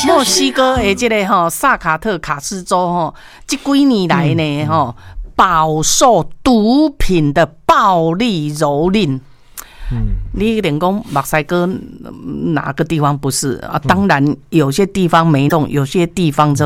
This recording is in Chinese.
墨西哥的这个萨卡特卡斯州这几年来呢饱受毒品的暴力蹂躏。你连讲墨西哥哪个地方不是啊？当然有些地方没动，有些地方